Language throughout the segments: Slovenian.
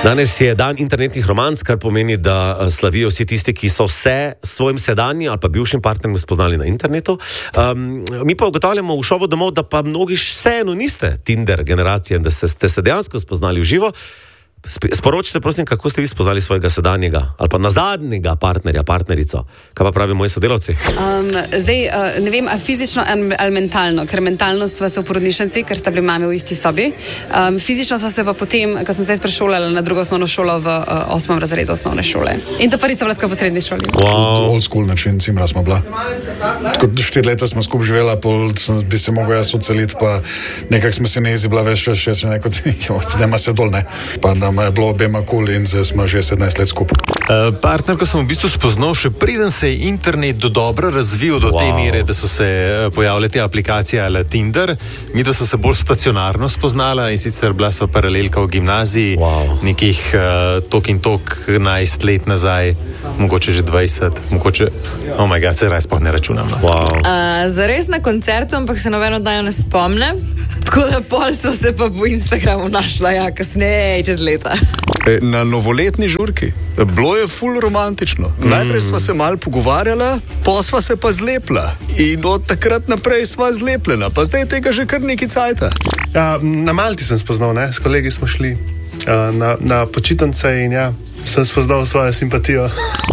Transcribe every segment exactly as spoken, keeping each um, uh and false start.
Danes je dan internetnih romanc, kar pomeni, da slavijo vsi tisti, ki so se s svojim sedanjim ali pa bivšim partnerjem spoznali na internetu. Um, mi pa ugotavljamo v šovu domov, da pa mnogi vseeno niste Tinder generacije, da ste, ste se dejansko spoznali v živo. Sporočite, prosim, kako ste vi spoznali svojega sedanjega ali pa nazadnjega partnerja, partnerico. Kaj pa pravijo moji sodelavci? Um, zdaj, uh, ne vem, a fizično ali mentalno, ker mentalno sva se v porodnišnici, ker sta bili mame v isti sobi. Um, fizično sva se pa potem, ko sem se prešolala na drugo osnovno šolo v uh, osmem razredu osnovne šole. In ta prvica bila skupaj v srednji šoli. Wow. Old school način, cimra smo bila. Kot štiri leta smo skupaj živela, pol bi se mogel jaz odseliti, pa nekak smo se ne izibila več čas, še sem nekot, da ima se dol, ne. Pa nam je bilo obema kul in zdaj smo že sedemnajst let skupaj. Uh, partnerko sem v bistvu spoznal še preden se je internet do dobro razvil do wow. te mere, da so se uh, pojavile te aplikacije ali Tinder. Mi da so se bolj stacionarno spoznala in sicer bila sva paralelka v gimnaziji wow. nekih uh, tok in tok enajst let nazaj, mogoče že dvajset, mogoče, oh my god, se raz pa ne računam. No. Wow. Uh, zares na koncertu, ampak se nobeno dajo ne spomne. Tako da pol so se pa po Instagramu našla, ja, kasneje, čez leta. Na novoletni žurki. Bilo je ful romantično. Mm. Najprej sva se malo pogovarjala, pa sva se pa zlepla. In od takrat naprej sva zlepljena, pa zdaj tega že kar nekaj cajta. Ja, na Malti sem spoznal, ne? S kolegi smo šli uh, na, na počitnice in ja, sem spoznal svojo simpatijo.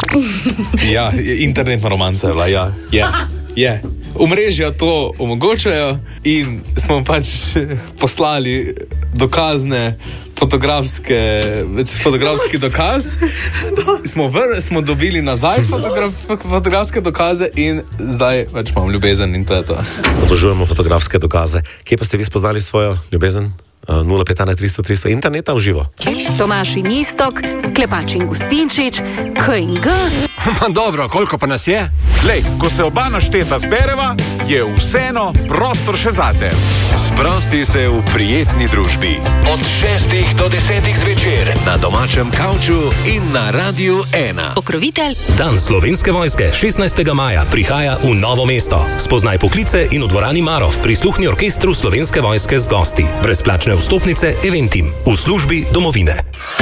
Ja, internetna romanca je bila, ja. Je, je. Omrežja to omogočajo in smo pač poslali dokazne fotografske, fotografski dokaz. Smo, vr, smo dobili nazaj fotograf, fotografske dokaze in zdaj pač imam ljubezen in to je to. Obožujemo fotografske dokaze. Kje pa ste vi spoznali svojo ljubezen? nula pet ena tristo tristo interneta v živo. Tomaš in Istok, Klepač in Gustinčič, K in G. Dobro, koliko pa nas je? Lej, ko se oba našteta zbereva, je vseeno prostor še zate. Sprosti se v prijetni družbi. Od šestih do desetih zvečer na domačem kavču in na Radiu ena. Pokrovitelj. Dan Slovenske vojske šestnajstega maja prihaja v Novo mesto. Spoznaj poklice in v dvorani Marof prisluhni orkestru Slovenske vojske z gosti. Brezplačne vstopnice Eventim v službi domovine.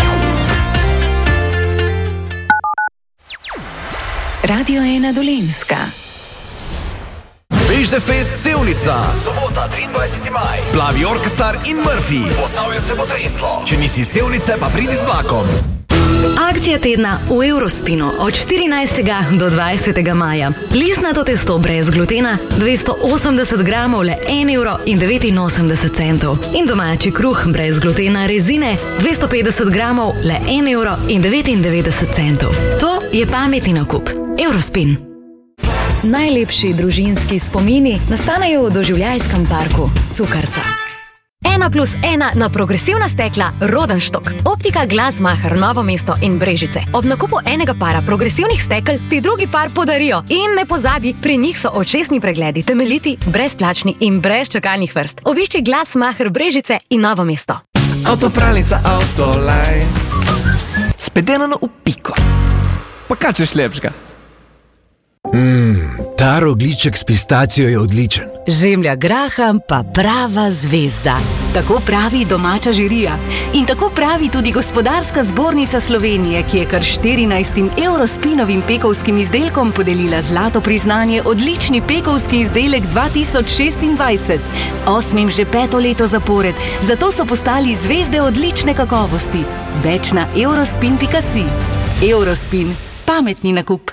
Radio ena Dolenjska. Bež de Fest Sevnica. Sobota, triindvajseti maj. Plavi orkestar in Murphy. Posavje se bo treslo. Če nisi Sevnice, pa pridi z vlakom. Akcija tedna v Eurospinu od štirinajstega do dvajsetega maja. Listnato testo brez glutena dvesto osemdeset gramov le en evro in devetinosemdeset centov. In domači kruh brez glutena rezine dvesto petdeset gramov le en evro in devetindevetdeset centov. To je pametni nakup. Eurospin. Najlepši družinski spomini nastanejo v doživljajskem parku Cukrca. Ena plus ena na progresivna stekla Rodenštok. Optika Glasmacher Novo mesto in Brežice. Ob nakupu enega para progresivnih stekel ti drugi par podarijo. In ne pozabi, pri njih so očesni pregledi temeljiti, brezplačni in brez čakalnih vrst. Obišči Glasmacher Brežice in Novo mesto. Avtopralnica Autoline. Spedenano v piko. Pa kaj češ lepšega? Mmm, ta rogljiček s pistacijo je odličen. Žemlja graham pa prava zvezda. Tako pravi domača žirija. In tako pravi tudi Gospodarska zbornica Slovenije, ki je kar štirinajstim Eurospinovim pekovskim izdelkom podelila zlato priznanje odlični pekovski izdelek dva tisoč šestindvajset. Osmim že peto leto zapored, zato so postali zvezde odlične kakovosti. Več na eurospin pika si. Eurospin. Pametni nakup.